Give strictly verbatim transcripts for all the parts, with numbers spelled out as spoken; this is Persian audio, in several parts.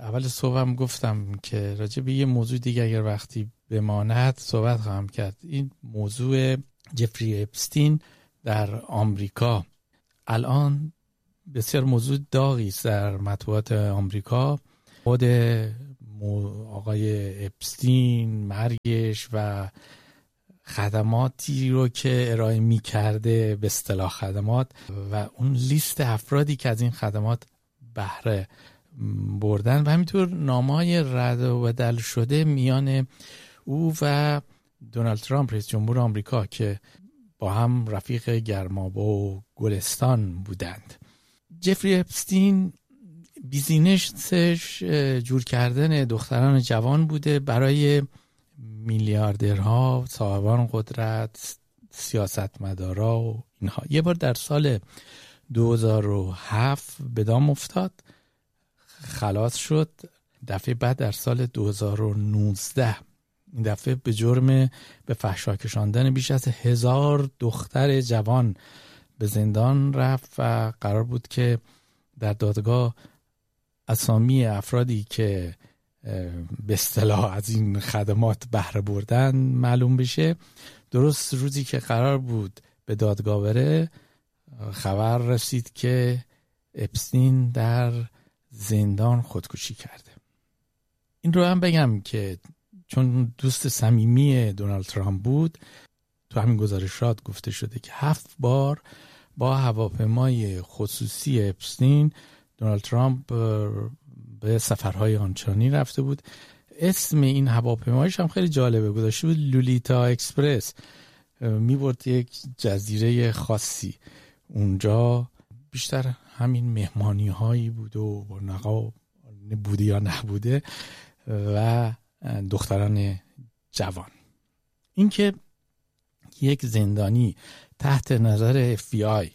اول صبحم گفتم که راجع به یه موضوع دیگه اگر وقتی بماند صحبت خواهم کرد. این موضوع جفری اپستین در آمریکا الان بسیار موضوع داغی است در مطبوعات آمریکا. خود آقای اپستین، مرگش و خدماتی رو که ارائه می کرده، به اصطلاح خدمات، و اون لیست افرادی که از این خدمات بهره بردن و همینطور نامه‌های رد و بدل شده میان او و دونالد ترامپ رئیس جمهور آمریکا که با هم رفیق گرمابه و گلستان بودند. جفری اپستین بیزینسش جور کردن دختران جوان بوده برای میلیاردرها، صاحبان قدرت، سیاستمدارا و اینها. یه بار در سال دو هزار و هفت به دام افتاد، خلاص شد. دفعه بعد در سال دو هزار و نوزده این دفعه به جرم به فحشا کشاندن بیش از هزار دختر جوان به زندان رفت و قرار بود که در دادگاه اسامی افرادی که به اصطلاح از این خدمات بهره بردن معلوم بشه. درست روزی که قرار بود به دادگاه بره خبر رسید که اپستین در زندان خودکشی کرده. این رو هم بگم که چون دوست صمیمی دونالد ترامپ بود، تو همین گزارشات گفته شده که هفت بار با هواپیمای خصوصی اپستین دونالد ترامپ به سفرهای آنچنانی رفته بود. اسم این هواپیمایش هم خیلی جالبه، گذاشته بود لولیتا اکسپرس. میبرد یک جزیره خاصی، اونجا بیشتر همین مهمانی هایی بود و نقاب بوده یا نبوده و دختران جوان. این که یک زندانی تحت نظر اف بی آی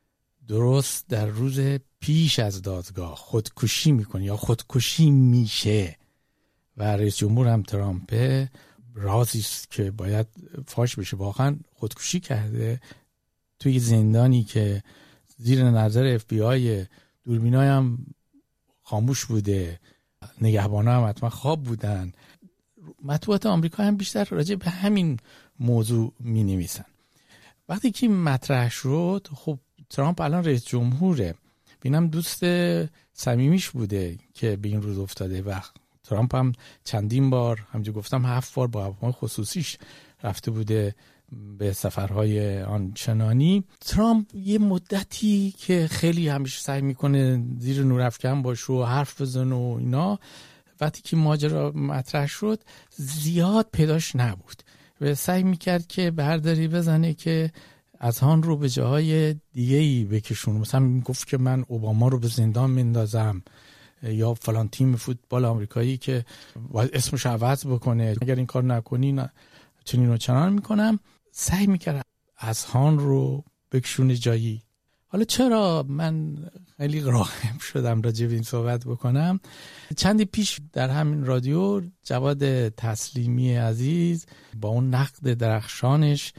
درست در روز پیش از دادگاه خودکشی میکنه یا خودکشی میشه و رئیس جمهور هم ترامپ، رازی است که باید فاش بشه، واقعا خودکشی کرده توی زندانی که زیر نظر اف بی آی، دوربینای هم خاموش بوده، نگهبانا هم حتما خواب بودن. مطبوعات آمریکا هم بیشتر راجع به همین موضوع می نویسن. وقتی که مطرح شد، خب ترامپ الان رئیس جمهوره، بینم دوست صمیمیش بوده که به این روز افتاده و ترامپ هم چندین بار، همونجا گفتم هفت بار با هواپیمای خصوصیش رفته بوده به سفرهای آنچنانی. ترامپ یه مدتی که خیلی همیشه سعی میکنه زیر نورافکن باشه و حرف بزنه و اینا، وقتی که ماجرا مطرح شد زیاد پیداش نبود و سعی میکرد که برداری بزنه که از هان رو به جاهای دیگه‌ای بکشونه. مثلا میگفت که من اوباما رو به زندان میندازم یا فلان تیم فوتبال آمریکایی که اسمش عوض بکنه، اگر این کار نکنی نه چنین و چنان میکنم. سعی میکرد از هان رو بکشونه جایی. حالا چرا من خیلی راغب شدم راجع به این صحبت بکنم؟ چندی پیش در همین رادیو جواد تسلیمی عزیز با اون نقد درخشانش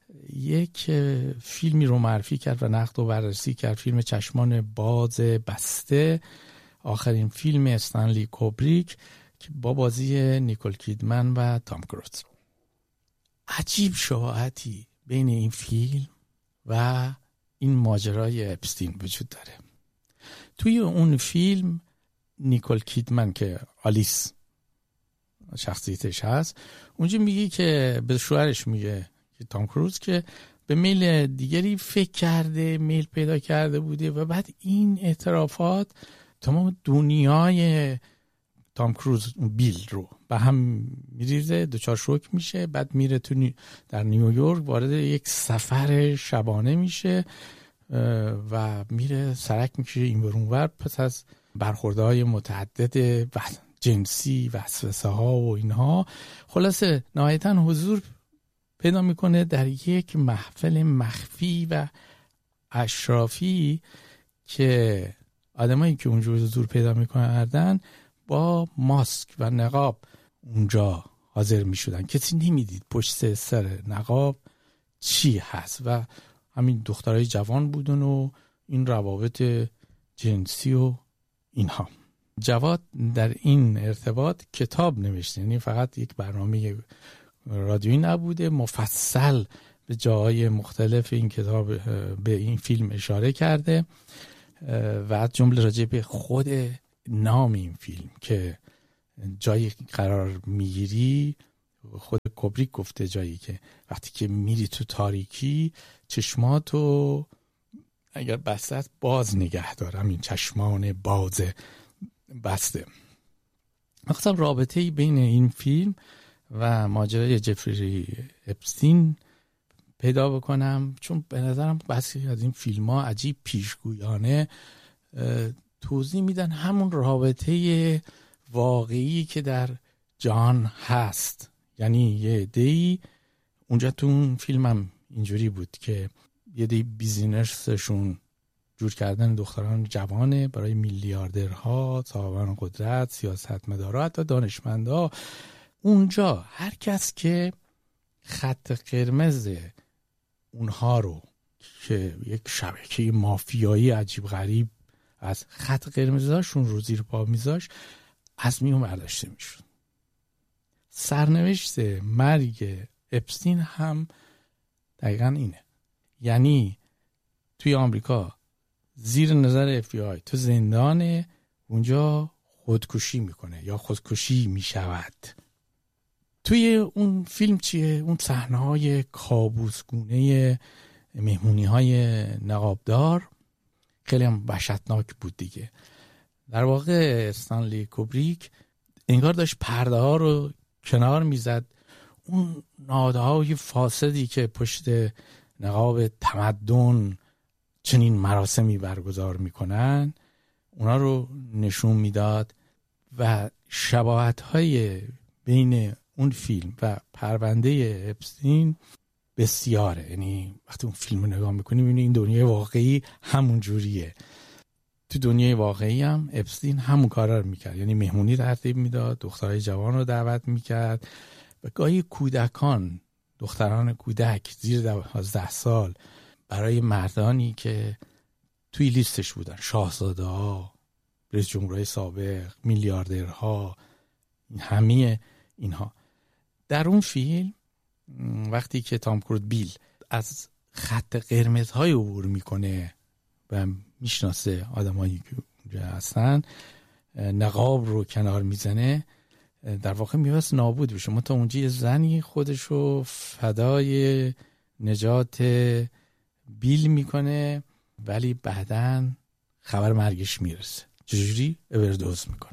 یک فیلمی رو معرفی کرد و نقد و بررسی کرد، فیلم چشمان باز بسته، آخرین فیلم استنلی کوبریک که با بازی نیکول کیدمن و تام کروز. عجیب شباهتی بین این فیلم و این ماجرای اپستین وجود داره. توی اون فیلم نیکول کیدمن که آلیس شخصیتش هست، اونجا میگه که به شوهرش میگه که تام کروز که به میل دیگری فکر کرده، میل پیدا کرده بوده و بعد این اعترافات تمام دنیای تام کروز بیل رو به هم میریزه، دوچار شوک میشه. بعد میره تو نی... در نیویورک وارد یک سفر شبانه میشه و میره سرک میکشه این ورونور پس از برخوردهای متعدد و جنسی، وسوسه ها و اینها. خلاصه نهایتا حضور پیدا میکنه در یک محفل مخفی و اشرافی که آدمایی که اونجا حضور پیدا میکنن با ماسک و نقاب اونجا حاضر میشدن. کسی نمیدید پشت سر نقاب چی هست و همین دخترای جوان بودن و این روابط جنسی و اینها. جواد در این ارتباط کتاب نوشته، یعنی فقط یک برنامه رادیویی نبوده، مفصل به جاهای مختلف این کتاب به این فیلم اشاره کرده و از جمله راجع به خود نام این فیلم که جایی قرار میگیری، خود کوبریک گفته جایی که وقتی که میری تو تاریکی چشماتو اگر بسته باز نگه دارم، این چشمان باز بسته. مثلا رابطه‌ای بین این فیلم و ماجرای جفری اپستین پیدا بکنم، چون به نظرم بسی از این فیلم ها عجیب پیشگویانه توضیح میدن همون رابطه واقعی که در جهان هست. یعنی یه عده‌ای اونجا تو اون فیلم هم اینجوری بود که یه عده‌ای بیزینسشون جور کردن دختران جوانه برای میلیاردرها، صاحبان قدرت، سیاستمدارا، حتی دانشمندا. اونجا هر کس که خط قرمز اونها رو که یک شبکه مافیایی عجیب غریب از خط قرمزاشون رو زیر پا میذاش، از میون برداشته میشد. سرنوشت مرگ اپستین هم دقیقا اینه. یعنی توی آمریکا زیر نظر اف بی آی تو زندانه، اونجا خودکشی میکنه یا خودکشی میشود. توی اون فیلم چیه؟ اون صحنه‌های کابوسگونه مهمونی‌های نقابدار خیلی هم وحشتناک بود دیگه. در واقع استنلی کوبریک انگار داشت پرده ها رو کنار میزد، اون نهادهای فاسدی که پشت نقاب تمدن چنین مراسمی برگزار میکنن اونا رو نشون میداد و شباهت‌های بین اون فیلم و پرونده اپستین بسیاره. یعنی وقتی اون فیلم رو نگاه میکنی میبینی این دنیای واقعی همون جوریه. تو دنیای واقعی هم اپستین همون کارا رو میکرد، یعنی مهمونی ترتیب میداد، دخترای جوان رو دعوت میکرد و گاهی کودکان، دختران کودک زیر دوازده سال برای مردانی که توی لیستش بودن، شاهزاده ها، رئیس جمهورهای سابق، میلیاردرها، همه اینها. در اون فیلم وقتی که تام کروز بیل از خط قرمزهای عبور میکنه و میشناسه آدمایی که اونجا هستن، نقاب رو کنار میزنه، در واقع میوست نابود بشه. ما تا اونجا یه زنی خودشو فدای نجات بیل میکنه ولی بعدن خبر مرگش میرسه، چجوری؟ اوردوز میکنه.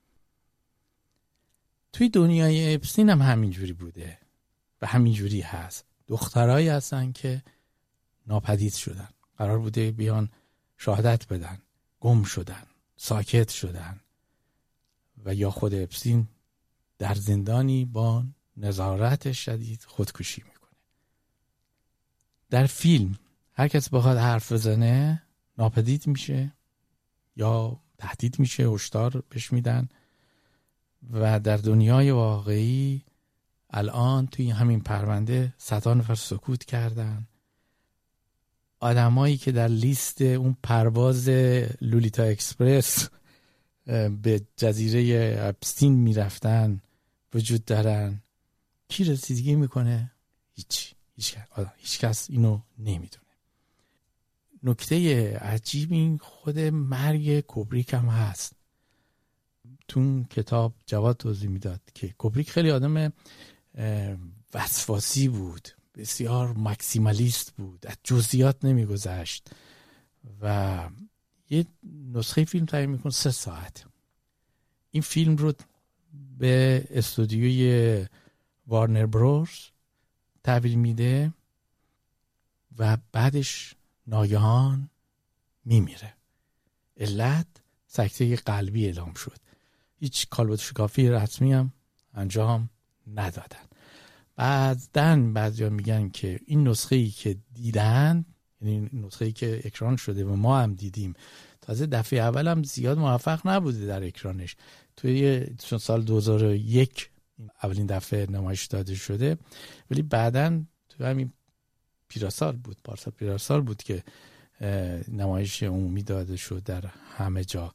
توی دنیای اپستین هم همینجوری بوده و همینجوری هست. دخترایی هستن که ناپدید شدن، قرار بوده بیان شهادت بدن، گم شدن، ساکت شدن و یا خود اپستین در زندانی با نظارت شدید خودکشی میکنه. در فیلم هر کس بخواد حرف بزنه ناپدید میشه یا تهدید میشه، هشدار بهش میدن. و در دنیای واقعی الان توی همین پرونده صدها نفر سکوت کردن. آدمایی که در لیست اون پرواز لولیتا اکسپرس به جزیره اپستین میرفتن وجود دارن. کی رسیدگی میکنه؟ هیچ هیچ هیچ کس اینو نمیدونه. نکته عجیب این خود مرگ کوبریک هم هست. تو کتاب جواد توضیح میداد که کوبریک خیلی آدم وسواسی بود، بسیار ماکسیمالیست بود، از جزئیات نمیگذشت و یه نسخه فیلم تهیه میکنه سه ساعت. این فیلم رو به استودیوی وارنر بروز تحویل میده و بعدش ناگهان میمیره. علت سکته قلبی اعلام شد. هیچ کالبدوشکافی رسمی هم انجام ندادن. بعدن بعضیا میگن که این نسخه‌ای که دیدن، یعنی نسخه‌ای که اکران شده و ما هم دیدیم، تازه دفعه اول هم زیاد موفق نبوده در اکرانش. توی سال دو هزار و یک اولین دفعه نمایش داده شده، ولی بعدن تو همین پیراسال بود، پارسال پیراسال بود که نمایش عمومی داده شد در همه جا.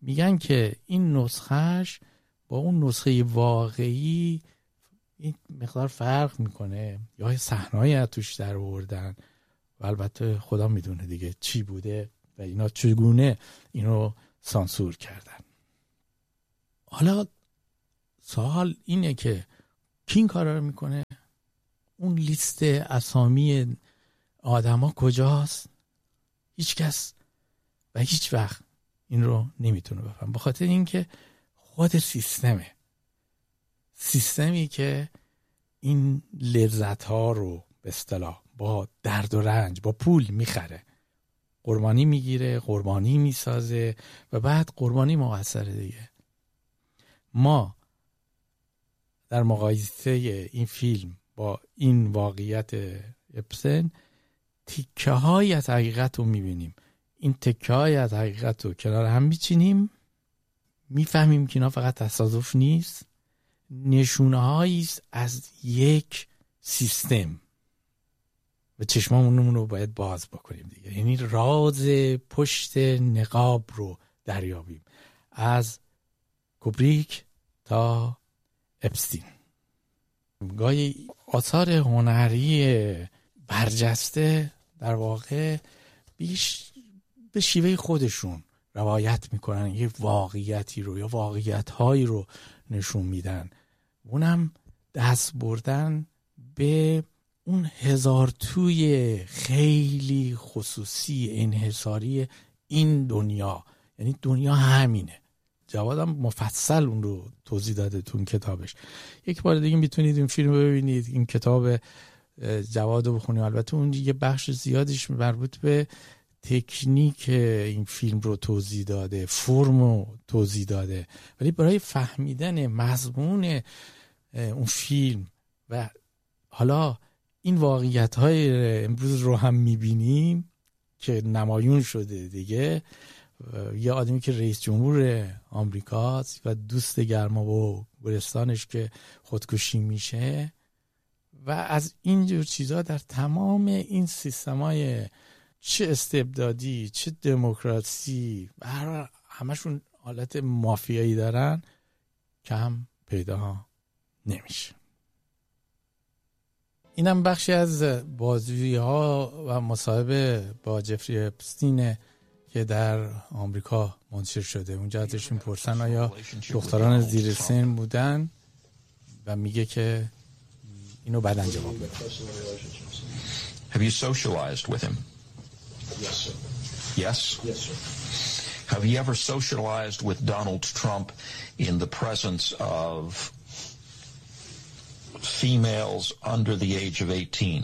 میگن که این نسخهش با اون نسخه واقعی این مقدار فرق میکنه، یا صحنه‌ای از توش در آوردن و البته خدا میدونه دیگه چی بوده و اینا چگونه اینو سانسور کردن. حالا سوال اینه که کی این کارا رو میکنه؟ اون لیست اسامی آدما کجاست؟ هیچ کس و هیچ وقت این رو نمیتونه بفهم، به خاطر اینکه خود سیستمه، سیستمی که این لذت ها رو به اصطلاح با درد و رنج با پول میخره، قربانی میگیره، قربانی میسازه و بعد قربانی مقصره دیگه. ما در مقایسه این فیلم با این واقعیت اپستین تکه های از حقیقت رو میبینیم. این تکه های از حقیقت رو کنار هم میچینیم، میفهمیم که اینا فقط تصادف نیست، نشونه هایی از یک سیستم و چشمامون رو باید باز بکنیم دیگه. یعنی راز پشت نقاب رو دریابیم، از کوبریک تا اپستین. گاهی آثار هنری برجسته در واقع بیش به شیوه خودشون روایت میکنن، یه واقعیتی رو یا واقعیت‌هایی رو نشون میدن، اونم دست بردن به اون هزار توی خیلی خصوصی انحصاری این دنیا. یعنی دنیا همینه. جوادم مفصل اون رو توضیح داده تو اون کتابش. یک بار دیگه میتونید این فیلم رو ببینید، این کتاب جواد رو بخونید. البته اون یه بخش زیادیش مربوط به تکنیک این فیلم رو توضیح داده، فرم رو توضیح داده، ولی برای فهمیدن مضمون اون فیلم و حالا این واقعیت‌های امروز رو هم می‌بینیم که نمایون شده دیگه. یه آدمی که رئیس جمهور آمریکاست و دوست گرما و گلستانش که خودکشی میشه و از اینجور چیزا در تمام این سیستم‌های چه استبدادی چه دموکراسی و همشون حالت مافیایی دارن کم پیدا نمیشه. اینم بخشی از بازجویی ها و مصاحبه با جفری اپستین که در آمریکا منتشر شده. اونجا ازش میپرسن آیا دختران زیر سن بودن و میگه که اینو بعداً جواب بده. Have you socialized with him? Yes, sir. Yes? Yes, sir. Have you ever socialized with Donald Trump in the presence of females under the age of eighteen?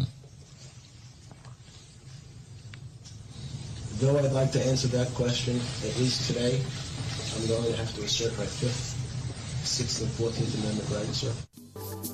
Though I'd like to answer that question, at least today, I'm going to have to assert my fifth, sixth, and fourteenth Amendment rights, sir.